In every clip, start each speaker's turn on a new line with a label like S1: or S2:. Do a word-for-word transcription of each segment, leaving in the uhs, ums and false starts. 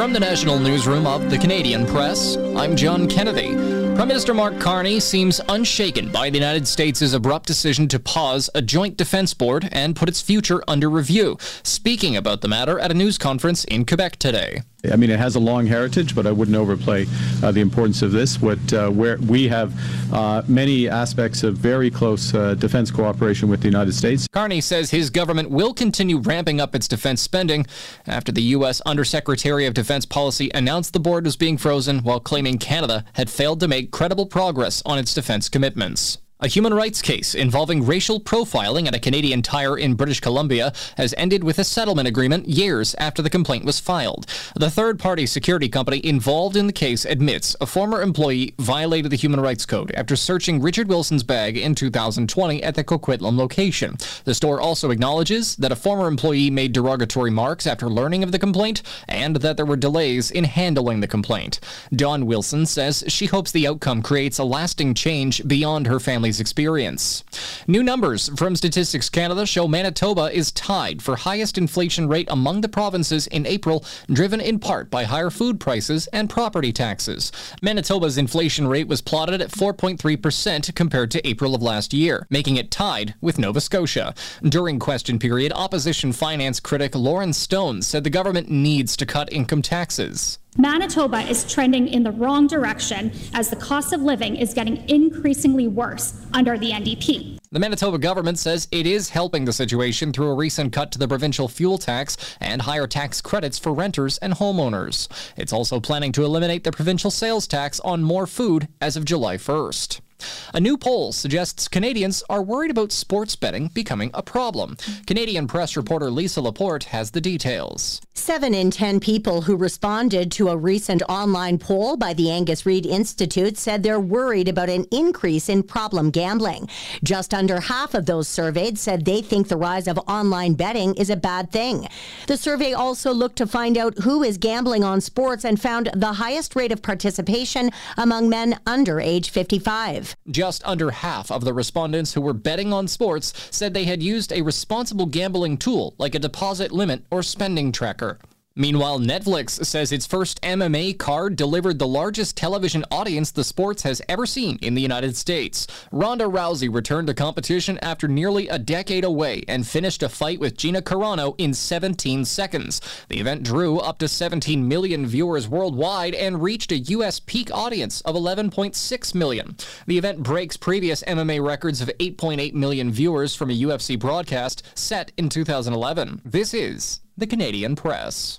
S1: From the National Newsroom of the Canadian Press, I'm John Kennedy. Prime Minister Mark Carney seems unshaken by the United States' abrupt decision to pause a joint defense board and put its future under review, speaking about the matter at a news conference in Quebec today.
S2: I mean, it has a long heritage, but I wouldn't overplay uh, the importance of this. What uh, where we have uh, many aspects of very close uh, defense cooperation with the United States.
S1: Carney says his government will continue ramping up its defense spending after the U S Undersecretary of Defense Policy announced the board was being frozen while claiming Canada had failed to make credible progress on its defense commitments. A human rights case involving racial profiling at a Canadian tire in British Columbia has ended with a settlement agreement years after the complaint was filed. The third-party security company involved in the case admits a former employee violated the Human Rights Code after searching Richard Wilson's bag in two thousand twenty at the Coquitlam location. The store also acknowledges that a former employee made derogatory remarks after learning of the complaint and that there were delays in handling the complaint. Dawn Wilson says she hopes the outcome creates a lasting change beyond her family's experience. New numbers from Statistics Canada show Manitoba is tied for highest inflation rate among the provinces in April, driven in part by higher food prices and property taxes. Manitoba's inflation rate was plotted at four point three percent compared to April of last year, making it tied with Nova Scotia. During question period, opposition finance critic Lauren Stone said the government needs to cut income taxes.
S3: Manitoba is trending in the wrong direction as the cost of living is getting increasingly worse under the N D P.
S1: The Manitoba government says it is helping the situation through a recent cut to the provincial fuel tax and higher tax credits for renters and homeowners. It's also planning to eliminate the provincial sales tax on more food as of July first. A new poll suggests Canadians are worried about sports betting becoming a problem. Canadian Press reporter Lisa Laporte has the details.
S4: Seven in ten people who responded to a recent online poll by the Angus Reid Institute said they're worried about an increase in problem gambling. Just under half of those surveyed said they think the rise of online betting is a bad thing. The survey also looked to find out who is gambling on sports and found the highest rate of participation among men under age fifty-five.
S1: Just under half of the respondents who were betting on sports said they had used a responsible gambling tool like a deposit limit or spending tracker. Meanwhile, Netflix says its first M M A card delivered the largest television audience the sports has ever seen in the United States. Ronda Rousey returned to competition after nearly a decade away and finished a fight with Gina Carano in seventeen seconds. The event drew up to seventeen million viewers worldwide and reached a U S peak audience of eleven point six million. The event breaks previous M M A records of eight point eight million viewers from a U F C broadcast set in two thousand eleven. This is the Canadian Press.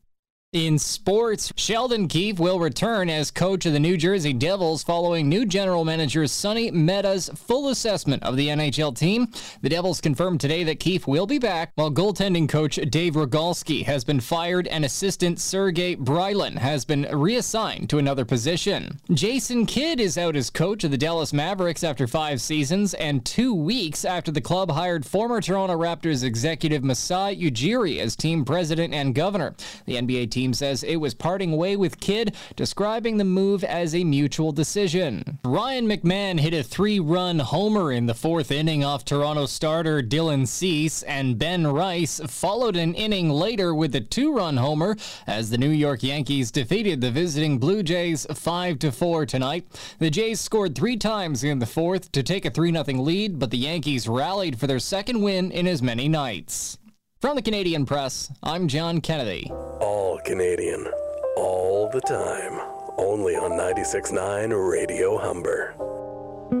S1: In sports, Sheldon Keefe will return as coach of the New Jersey Devils following new general manager Sonny Mehta's full assessment of the N H L team. The Devils confirmed today that Keefe will be back, while goaltending coach Dave Rogalski has been fired and assistant Sergei Brylin has been reassigned to another position. Jason Kidd is out as coach of the Dallas Mavericks after five seasons and two weeks after the club hired former Toronto Raptors executive Masai Ujiri as team president and governor. The N B A team team says it was parting way with Kidd, describing the move as a mutual decision. Ryan McMahon hit a three-run homer in the fourth inning off Toronto starter Dylan Cease, and Ben Rice followed an inning later with a two-run homer as the New York Yankees defeated the visiting Blue Jays five to four tonight. The Jays scored three times in the fourth to take a three nothing lead, but the Yankees rallied for their second win in as many nights. From the Canadian Press, I'm John Kennedy.
S5: All Canadian, all the time. Only on ninety-six point nine Radio Humber.